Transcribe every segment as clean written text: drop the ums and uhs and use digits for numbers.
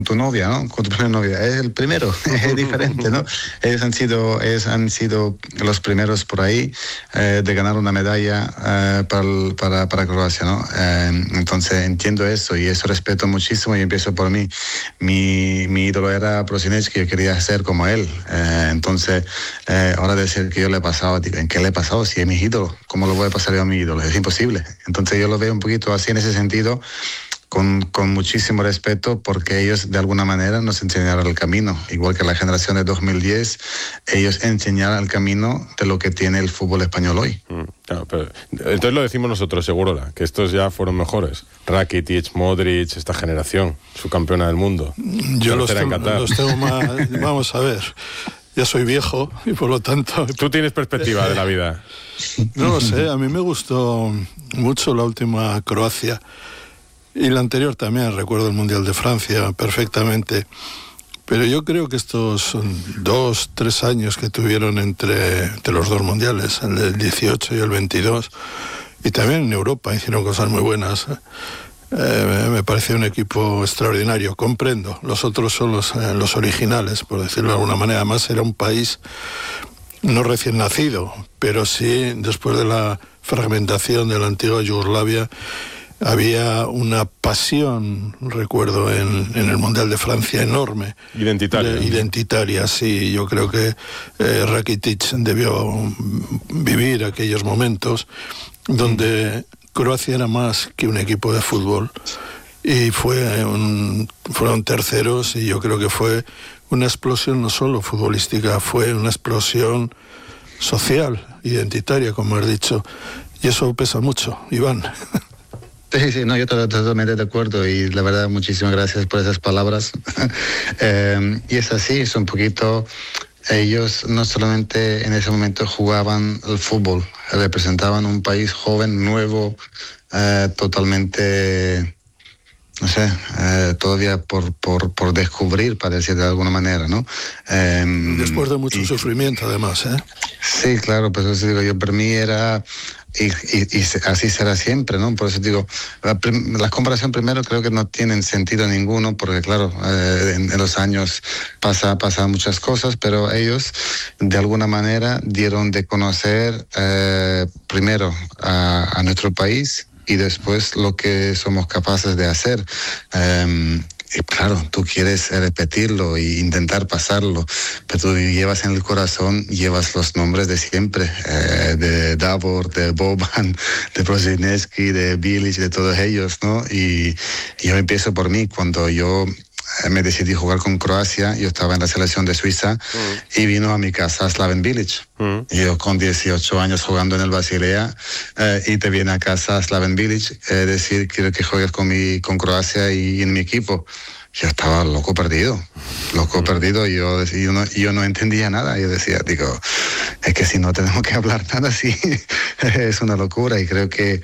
tu novia, ¿no? Con tu primera novia. Es el primero, es diferente, ¿no? Ellos han sido los primeros por ahí de ganar una medalla para Croacia, ¿no? Entonces entiendo eso y eso respeto muchísimo y empiezo por mí. Mi ídolo era Prosinec, que yo quería ser como él. Entonces, ahora decir que yo le he pasado, digo, ¿en qué le he pasado? Si es mi ídolo, ¿cómo lo voy a pasar yo a mi ídolo? Es imposible. Entonces yo lo veo un poquito así en ese sentido. Con muchísimo respeto, porque ellos de alguna manera nos enseñaron el camino, igual que la generación de 2010, ellos enseñaron el camino de lo que tiene el fútbol español hoy. Claro, pero, entonces lo decimos nosotros, Segurola, que estos ya fueron mejores. Rakitic, Modric, esta generación, subcampeona del mundo. Yo los tengo más, vamos a ver. Ya soy viejo y por lo tanto... Tú tienes perspectiva de la vida. No lo sé, a mí me gustó mucho la última Croacia. Y la anterior también, recuerdo el Mundial de Francia perfectamente. Pero yo creo que estos 2-3 años que tuvieron entre los dos mundiales, el del 18 y el 22, y también en Europa hicieron cosas muy buenas. Me parece un equipo extraordinario. Comprendo, los otros son los originales, por decirlo de alguna manera. Además era un país no recién nacido, pero sí después de la fragmentación de la antigua Yugoslavia. Había una pasión, recuerdo, en el Mundial de Francia enorme. Identitaria, sí. Yo creo que Rakitic debió vivir aquellos momentos donde Croacia era más que un equipo de fútbol. Y fueron terceros y yo creo que fue una explosión no solo futbolística, fue una explosión social, identitaria, como has dicho. Y eso pesa mucho, Iván. Sí, no, yo totalmente de acuerdo y la verdad muchísimas gracias por esas palabras. Y es así, es un poquito, ellos no solamente en ese momento jugaban el fútbol, representaban un país joven, nuevo, totalmente, no sé, todavía por descubrir, para decir de alguna manera, ¿no? Después de mucho sufrimiento, además, ¿eh? Sí, claro, pues eso digo yo, para mí era... Y así será siempre, ¿no? Por eso digo, la comparación primero creo que no tienen sentido ninguno, porque claro, en los años pasan muchas cosas, pero ellos de alguna manera dieron de conocer primero a nuestro país y después lo que somos capaces de hacer. Y claro, tú quieres repetirlo e intentar pasarlo, pero tú llevas en el corazón, llevas los nombres de siempre, de Davor, de Boban, de Prosinecki, de Bilic, de todos ellos, ¿no? Y yo empiezo por mí, cuando yo me decidí jugar con Croacia, yo estaba en la selección de Suiza y vino a mi casa Slaven Bilic. Yo con 18 años jugando en el Basilea y te viene a casa Slaven Bilic, decir quiero que juegues con Croacia y en mi equipo. Yo estaba loco perdido. Y yo no entendía nada. Yo decía, es que si no tenemos que hablar nada, sí, es una locura. Y creo que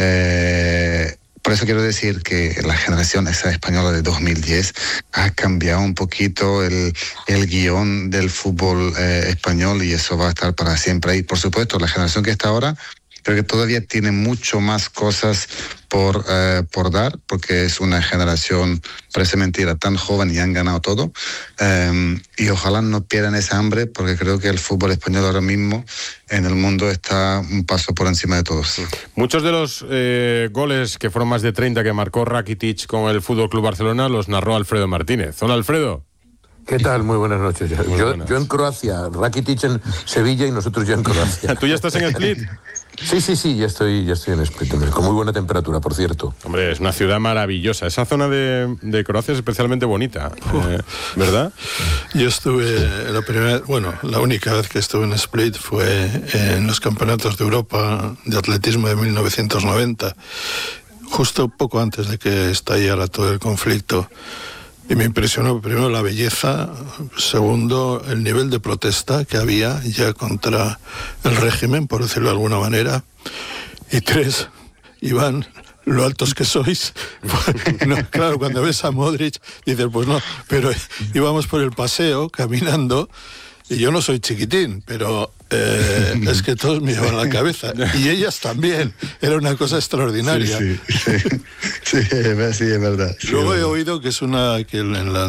por eso quiero decir que la generación esa española de 2010 ha cambiado un poquito el guión del fútbol español y eso va a estar para siempre ahí. Por supuesto, la generación que está ahora creo que todavía tiene mucho más cosas por dar, porque es una generación, parece mentira, tan joven y han ganado todo. Y ojalá no pierdan esa hambre, porque creo que el fútbol español ahora mismo en el mundo está un paso por encima de todos. Muchos de los goles, que fueron más de 30, que marcó Rakitic con el FC Barcelona, los narró Alfredo Martínez. Hola, Alfredo. ¿Qué tal? Muy buenas noches. Yo en Croacia, Rakitic en Sevilla y nosotros ya en Croacia. ¿Tú ya estás en Split? Sí, ya estoy en Split, con muy buena temperatura, por cierto. Hombre, es una ciudad maravillosa. Esa zona de Croacia es especialmente bonita, ¿verdad? Yo estuve, la única vez que estuve en Split fue en los campeonatos de Europa de atletismo de 1990, justo poco antes de que estallara todo el conflicto. Y me impresionó primero la belleza, segundo el nivel de protesta que había ya contra el régimen, por decirlo de alguna manera, y tres, Iván, lo altos que sois. No, claro, cuando ves a Modric dices, pues no, pero íbamos por el paseo caminando Y yo no soy chiquitín, pero es que todos me llevan la cabeza. Y ellas también. Era una cosa extraordinaria. Sí, es verdad. Luego he oído que es que en la